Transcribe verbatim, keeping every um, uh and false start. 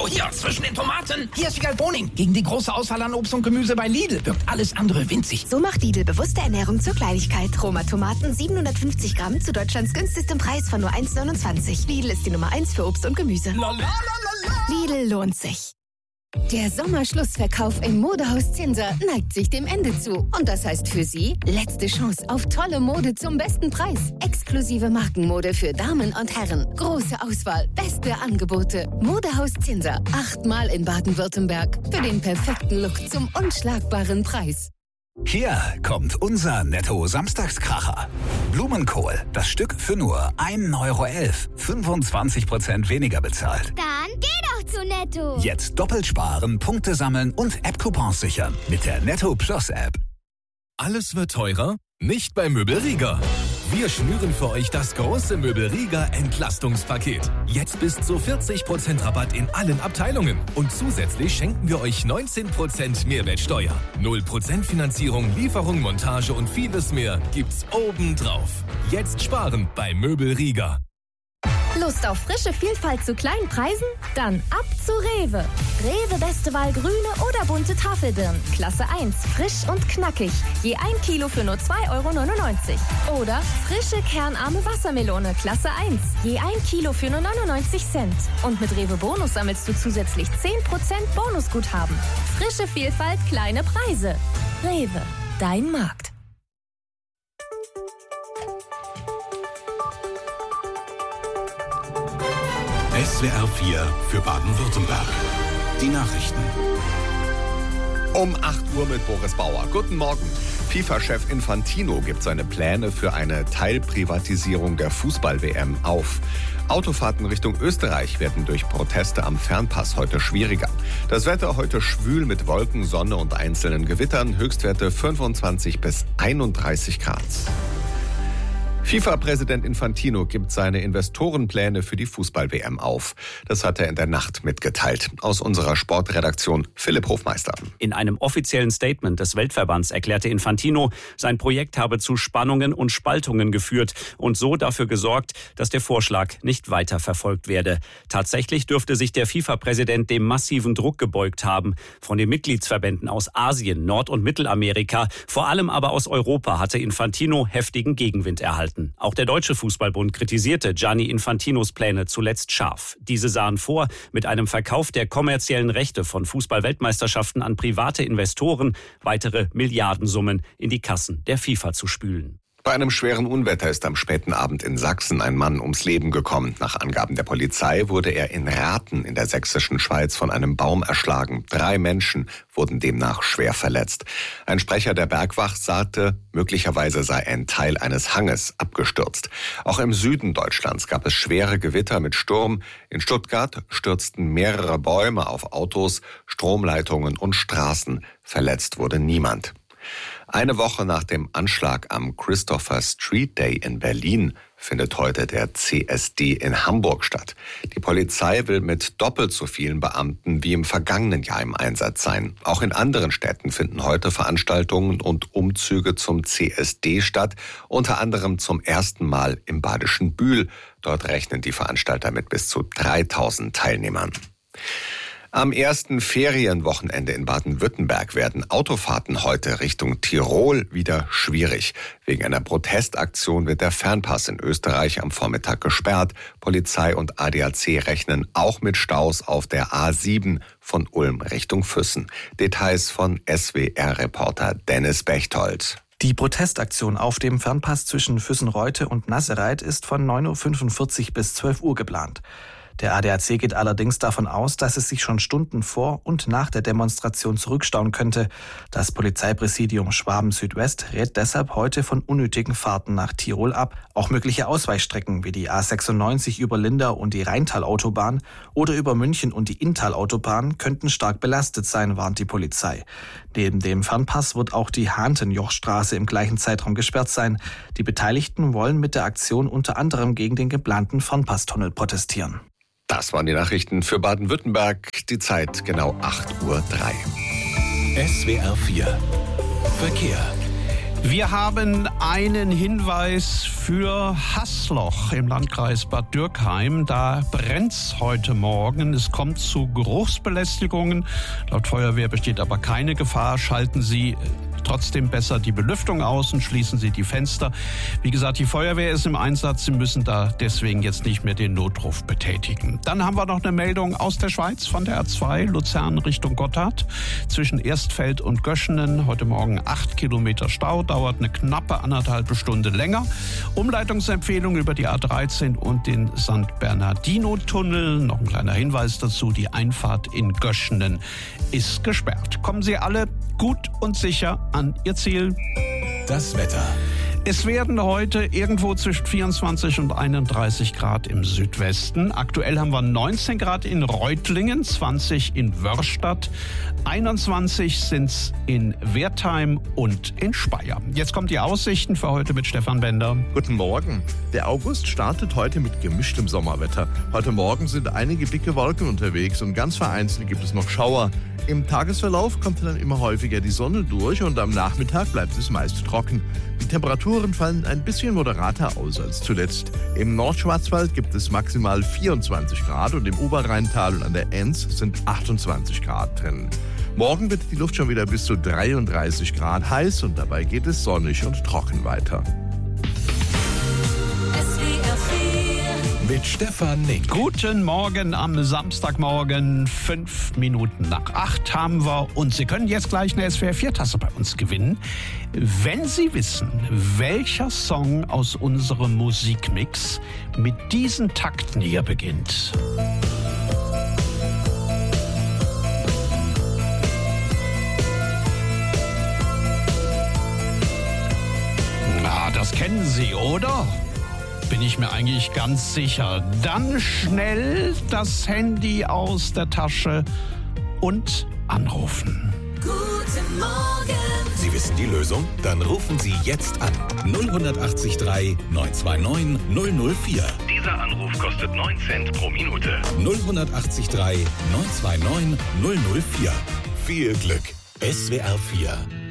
Oh, hier, zwischen den Tomaten. Hier ist Wiegald Boning. Gegen die große Auswahl an Obst und Gemüse bei Lidl wirkt alles andere winzig. So macht Lidl bewusste Ernährung zur Kleinigkeit. Roma Tomaten siebenhundertfünfzig Gramm zu Deutschlands günstigstem Preis von nur eins neunundzwanzig. Lidl ist die Nummer eins für Obst und Gemüse. Lidl lohnt sich. Der Sommerschlussverkauf im Modehaus Zinser neigt sich dem Ende zu. Und das heißt für Sie, letzte Chance auf tolle Mode zum besten Preis. Exklusive Markenmode für Damen und Herren. Große Auswahl, beste Angebote. Modehaus Zinser, achtmal in Baden-Württemberg. Für den perfekten Look zum unschlagbaren Preis. Hier kommt unser Netto-Samstagskracher. Blumenkohl, das Stück für nur ein Euro elf. fünfundzwanzig Prozent weniger bezahlt. Dann geh doch zu Netto. Jetzt doppelt sparen, Punkte sammeln und App-Coupons sichern mit der Netto Plus App. Alles wird teurer? Nicht bei Möbel Rieger. Wir schnüren für euch das große Möbel Rieger Entlastungspaket. Jetzt bis zu vierzig Prozent Rabatt in allen Abteilungen. Und zusätzlich schenken wir euch neunzehn Prozent Mehrwertsteuer. null Prozent Finanzierung, Lieferung, Montage und vieles mehr gibt's obendrauf. Jetzt sparen bei Möbel Rieger. Lust auf frische Vielfalt zu kleinen Preisen? Dann ab zu Rewe. Rewe beste Wahl grüne oder bunte Tafelbirnen. Klasse eins, frisch und knackig. Je ein Kilo für nur zwei Euro neunundneunzig. Oder frische kernarme Wassermelone. Klasse eins. Je ein Kilo für nur neunundneunzig Cent. Und mit Rewe Bonus sammelst du zusätzlich zehn Prozent Bonusguthaben. Frische Vielfalt, kleine Preise. Rewe, dein Markt. S W R vier für Baden-Württemberg. Die Nachrichten. Um acht Uhr mit Boris Bauer. Guten Morgen. FIFA-Chef Infantino gibt seine Pläne für eine Teilprivatisierung der Fußball-W M auf. Autofahrten Richtung Österreich werden durch Proteste am Fernpass heute schwieriger. Das Wetter heute schwül mit Wolken, Sonne und einzelnen Gewittern. Höchstwerte fünfundzwanzig bis einunddreißig Grad. FIFA-Präsident Infantino gibt seine Investorenpläne für die Fußball-W M auf. Das hat er in der Nacht mitgeteilt. Aus unserer Sportredaktion Philipp Hofmeister. In einem offiziellen Statement des Weltverbands erklärte Infantino, sein Projekt habe zu Spannungen und Spaltungen geführt und so dafür gesorgt, dass der Vorschlag nicht weiter verfolgt werde. Tatsächlich dürfte sich der FIFA-Präsident dem massiven Druck gebeugt haben. Von den Mitgliedsverbänden aus Asien, Nord- und Mittelamerika, vor allem aber aus Europa hatte Infantino heftigen Gegenwind erhalten. Auch der Deutsche Fußballbund kritisierte Gianni Infantinos Pläne zuletzt scharf. Diese sahen vor, mit einem Verkauf der kommerziellen Rechte von Fußball-Weltmeisterschaften an private Investoren weitere Milliardensummen in die Kassen der FIFA zu spülen. Bei einem schweren Unwetter ist am späten Abend in Sachsen ein Mann ums Leben gekommen. Nach Angaben der Polizei wurde er in Rathen in der sächsischen Schweiz von einem Baum erschlagen. Drei Menschen wurden demnach schwer verletzt. Ein Sprecher der Bergwacht sagte, möglicherweise sei ein Teil eines Hanges abgestürzt. Auch im Süden Deutschlands gab es schwere Gewitter mit Sturm. In Stuttgart stürzten mehrere Bäume auf Autos, Stromleitungen und Straßen. Verletzt wurde niemand. Eine Woche nach dem Anschlag am Christopher Street Day in Berlin findet heute der C S D in Hamburg statt. Die Polizei will mit doppelt so vielen Beamten wie im vergangenen Jahr im Einsatz sein. Auch in anderen Städten finden heute Veranstaltungen und Umzüge zum C S D statt, unter anderem zum ersten Mal im badischen Bühl. Dort rechnen die Veranstalter mit bis zu dreitausend Teilnehmern. Am ersten Ferienwochenende in Baden-Württemberg werden Autofahrten heute Richtung Tirol wieder schwierig. Wegen einer Protestaktion wird der Fernpass in Österreich am Vormittag gesperrt. Polizei und A D A C rechnen auch mit Staus auf der A sieben von Ulm Richtung Füssen. Details von S W R-Reporter Dennis Bechtold. Die Protestaktion auf dem Fernpass zwischen Füssen-Reute und Nassereit ist von neun Uhr fünfundvierzig bis zwölf Uhr geplant. Der A D A C geht allerdings davon aus, dass es sich schon Stunden vor und nach der Demonstration zurückstauen könnte. Das Polizeipräsidium Schwaben-Südwest rät deshalb heute von unnötigen Fahrten nach Tirol ab. Auch mögliche Ausweichstrecken wie die A sechsundneunzig über Lindau und die Rheintalautobahn oder über München und die Inntalautobahn könnten stark belastet sein, warnt die Polizei. Neben dem Fernpass wird auch die Hahntenjochstraße im gleichen Zeitraum gesperrt sein. Die Beteiligten wollen mit der Aktion unter anderem gegen den geplanten Fernpasstunnel protestieren. Das waren die Nachrichten für Baden-Württemberg. Die Zeit genau acht Uhr drei. S W R vier Verkehr. Wir haben einen Hinweis für Haßloch im Landkreis Bad Dürkheim. Da brennt's heute Morgen. Es kommt zu Geruchsbelästigungen. Laut Feuerwehr besteht aber keine Gefahr. Schalten Sie trotzdem besser die Belüftung aus und schließen Sie die Fenster. Wie gesagt, die Feuerwehr ist im Einsatz. Sie müssen da deswegen jetzt nicht mehr den Notruf betätigen. Dann haben wir noch eine Meldung aus der Schweiz von der A zwei, Luzern Richtung Gotthard. Zwischen Erstfeld und Göschenen heute Morgen acht Kilometer Stau. Dauert eine knappe anderthalb Stunde länger. Umleitungsempfehlung über die A dreizehn und den Sankt Bernardino-Tunnel. Noch ein kleiner Hinweis dazu, die Einfahrt in Göschenen ist gesperrt. Kommen Sie alle gut und sicher an Ihr Ziel. Das Wetter. Es werden heute irgendwo zwischen vierundzwanzig und einunddreißig Grad im Südwesten. Aktuell haben wir neunzehn Grad in Reutlingen, zwanzig in Wörrstadt, einundzwanzig sind es in Wertheim und in Speyer. Jetzt kommt die Aussichten für heute mit Stefan Bender. Guten Morgen. Der August startet heute mit gemischtem Sommerwetter. Heute Morgen sind einige dicke Wolken unterwegs und ganz vereinzelt gibt es noch Schauer. Im Tagesverlauf kommt dann immer häufiger die Sonne durch und am Nachmittag bleibt es meist trocken. Die Temperaturen fallen ein bisschen moderater aus als zuletzt. Im Nordschwarzwald gibt es maximal vierundzwanzig Grad und im Oberrheintal und an der Enz sind achtundzwanzig Grad drin. Morgen wird die Luft schon wieder bis zu dreiunddreißig Grad heiß und dabei geht es sonnig und trocken weiter. Mit Stefan Nick. Guten Morgen am Samstagmorgen, fünf Minuten nach acht haben wir und Sie können jetzt gleich eine S W R vier Tasse bei uns gewinnen, wenn Sie wissen, welcher Song aus unserem Musikmix mit diesen Takten hier beginnt. Na, das kennen Sie, oder? Bin ich mir eigentlich ganz sicher. Dann schnell das Handy aus der Tasche und anrufen. Guten Morgen. Sie wissen die Lösung? Dann rufen Sie jetzt an. null acht drei neun zwei neun null null vier. Dieser Anruf kostet neun Cent pro Minute. null acht drei neun zwei neun null null vier. Viel Glück. S W R vier